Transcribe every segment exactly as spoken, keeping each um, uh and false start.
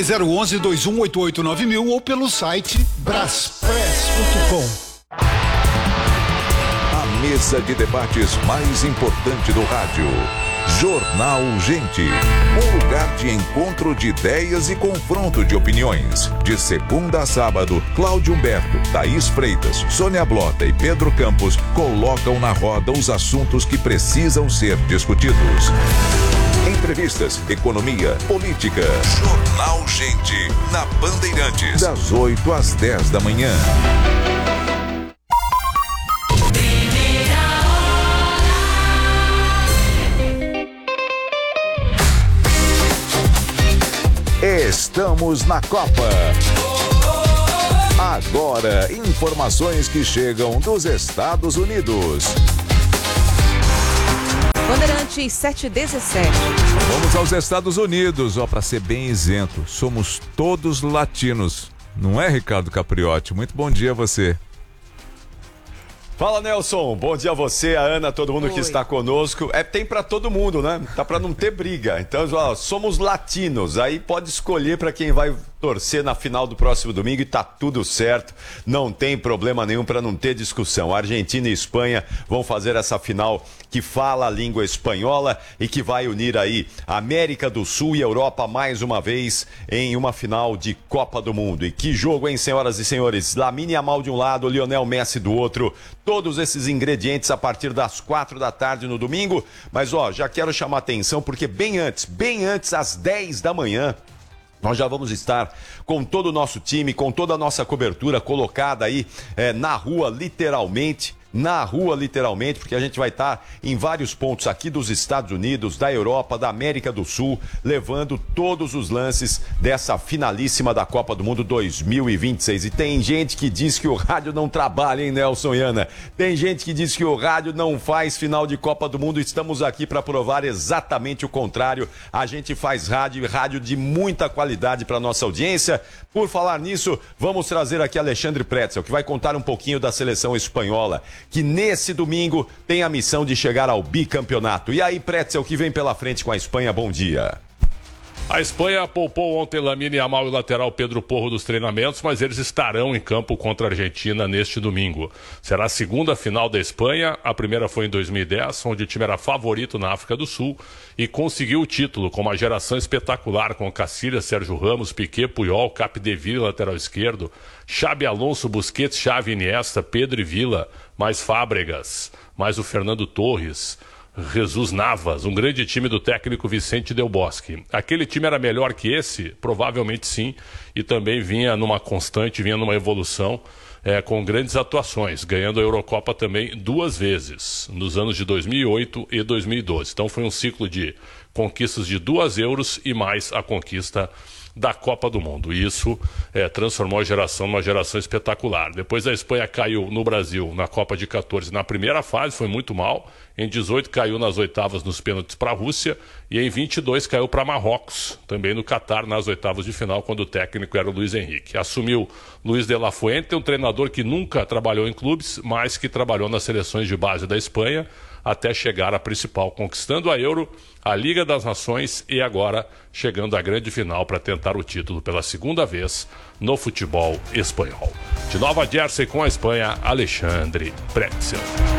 Ligue zero onze, dois um oito oito nove mil ou pelo site braspress ponto com. A mesa de debates mais importante do rádio. Jornal Gente. Um lugar de encontro de ideias e confronto de opiniões. De segunda a sábado, Cláudio Humberto, Thaís Freitas, Sônia Blota e Pedro Campos colocam na roda os assuntos que precisam ser discutidos. Entrevistas, economia, política. Jornal Gente, na Bandeirantes. Das oito às dez da manhã. Estamos na Copa. Agora, informações que chegam dos Estados Unidos. Bandeirantes sete e dezessete. Vamos aos Estados Unidos, ó, para ser bem isento. Somos todos latinos. Não é, Ricardo Capriotti? Muito bom dia a você. Fala, Nelson, bom dia a você, a Ana, todo mundo Oi. que está conosco. É, tem para todo mundo, né? Tá para não ter briga. Então, ó, somos latinos, aí pode escolher para quem vai torcer na final do próximo domingo e tá tudo certo. Não tem problema nenhum para não ter discussão. Argentina e Espanha vão fazer essa final que fala a língua espanhola e que vai unir aí América do Sul e Europa mais uma vez em uma final de Copa do Mundo. E que jogo, hein, senhoras e senhores? Lamine Yamal de um lado, Lionel Messi do outro. Todos esses ingredientes a partir das quatro da tarde no domingo. Mas, ó, já quero chamar atenção porque bem antes, bem antes, às dez da manhã, nós já vamos estar com todo o nosso time, com toda a nossa cobertura colocada aí é, na rua, literalmente. Na rua, literalmente, porque a gente vai estar em vários pontos aqui dos Estados Unidos, da Europa, da América do Sul, levando todos os lances dessa finalíssima da Copa do Mundo dois mil e vinte e seis. E tem gente que diz que o rádio não trabalha, hein, Nelson e Ana? Tem gente que diz que o rádio não faz final de Copa do Mundo. Estamos aqui para provar exatamente o contrário. A gente faz rádio, rádio de muita qualidade para nossa audiência. Por falar nisso, vamos trazer aqui Alexandre Pretzel, que vai contar um pouquinho da seleção espanhola, que nesse domingo tem a missão de chegar ao bicampeonato. E aí, Pretzel, que vem pela frente com a Espanha, bom dia. A Espanha poupou ontem Lamine Yamal e o lateral Pedro Porro dos treinamentos, mas eles estarão em campo contra a Argentina neste domingo. Será a segunda final da Espanha, a primeira foi em dois mil e dez, onde o time era favorito na África do Sul e conseguiu o título com uma geração espetacular com Cacilhas, Sérgio Ramos, Piqué, Puyol, Capdeville, lateral esquerdo, Xabi Alonso, Busquets, Xavi, Iniesta, Pedro e Villa, mais Fábregas, mais o Fernando Torres, Jesus Navas, um grande time do técnico Vicente Del Bosque. Aquele time era melhor que esse? Provavelmente sim, e também vinha numa constante, vinha numa evolução é, com grandes atuações, ganhando a Eurocopa também duas vezes, nos anos de dois mil e oito e dois mil e doze. Então foi um ciclo de conquistas de duas euros e mais a conquista da Copa do Mundo. E isso é, transformou a geração numa geração espetacular. Depois a Espanha caiu no Brasil na Copa de quatorze na primeira fase, foi muito mal. Em dezoito caiu nas oitavas nos pênaltis para a Rússia e em vinte e dois caiu para Marrocos, também no Catar, nas oitavas de final, quando o técnico era o Luiz Henrique. Assumiu Luiz de la Fuente, um treinador que nunca trabalhou em clubes, mas que trabalhou nas seleções de base da Espanha, até chegar à principal, conquistando a Euro, a Liga das Nações e agora chegando à grande final para tentar o título pela segunda vez no futebol espanhol. De Nova Jersey com a Espanha, Alexandre Pretzel.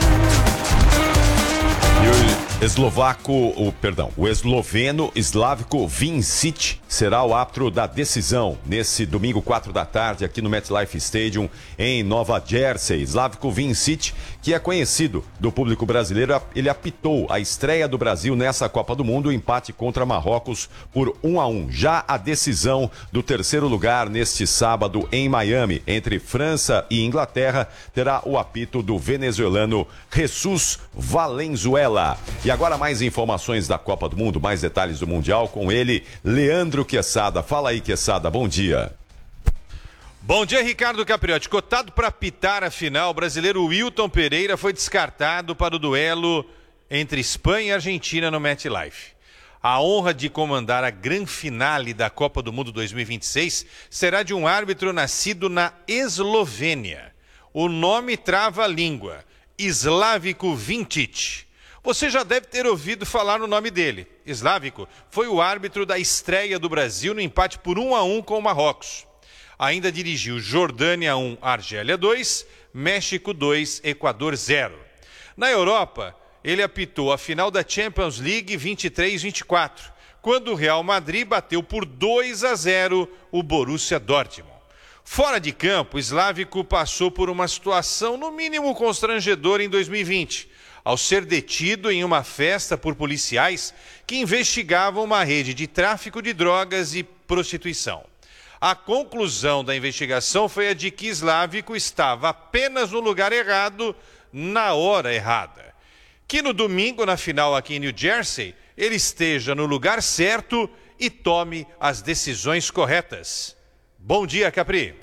E o eslovaco, o, perdão, o esloveno Slavko Vincic será o árbitro da decisão nesse domingo, quatro da tarde, aqui no MetLife Stadium, em Nova Jersey. Slavko Vincic, que é conhecido do público brasileiro, ele apitou a estreia do Brasil nessa Copa do Mundo, o empate contra Marrocos por um a um. Já a decisão do terceiro lugar neste sábado em Miami, entre França e Inglaterra, terá o apito do venezuelano Jesus Valenzuela. E agora mais informações da Copa do Mundo, mais detalhes do Mundial com ele, Leandro Quesada. Fala aí, Quesada, bom dia. Bom dia, Ricardo Capriotti. Cotado para apitar a final, o brasileiro Wilton Pereira foi descartado para o duelo entre Espanha e Argentina no MetLife. A honra de comandar a grande finale da Copa do Mundo dois mil e vinte e seis será de um árbitro nascido na Eslovênia. O nome trava a língua, Slavko Vincic. Você já deve ter ouvido falar no nome dele. Slávico foi o árbitro da estreia do Brasil no empate por um a um com o Marrocos. Ainda dirigiu Jordânia um, Argélia dois, México dois, Equador zero. Na Europa, ele apitou a final da Champions League vinte e três vinte e quatro, quando o Real Madrid bateu por dois a zero o Borussia Dortmund. Fora de campo, o Slávico passou por uma situação no mínimo constrangedora em dois mil e vinte, ao ser detido em uma festa por policiais que investigavam uma rede de tráfico de drogas e prostituição. A conclusão da investigação foi a de que Slávico estava apenas no lugar errado, na hora errada. Que no domingo, na final aqui em New Jersey, ele esteja no lugar certo e tome as decisões corretas. Bom dia, Capri.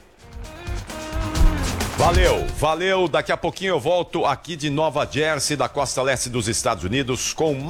Valeu, valeu. Daqui a pouquinho eu volto aqui de Nova Jersey, da costa leste dos Estados Unidos, com